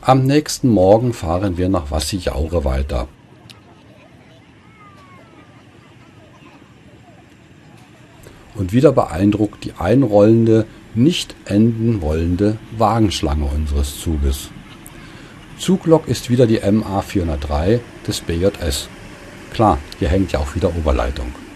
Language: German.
Am nächsten Morgen fahren wir nach Vassijaure weiter. Und wieder beeindruckt die einrollende, nicht enden wollende Wagenschlange unseres Zuges. Zuglok ist wieder die MA 403 des BJS. Klar, hier hängt ja auch wieder Oberleitung.